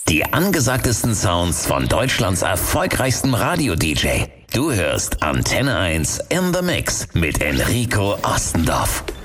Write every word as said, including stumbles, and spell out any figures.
Die angesagtesten Sounds von Deutschlands erfolgreichstem Radio-D J. Du hörst Antenne eins in the Mix mit Enrico Ostendorf.